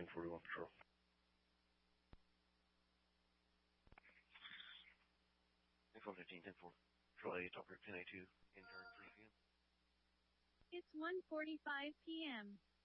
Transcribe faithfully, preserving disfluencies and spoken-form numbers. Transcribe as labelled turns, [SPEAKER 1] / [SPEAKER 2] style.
[SPEAKER 1] ten forty-one Patrol. Info fifteen ten four. Patrol eight, Talker ten eighty-two, intern three p m
[SPEAKER 2] It's one forty-five p m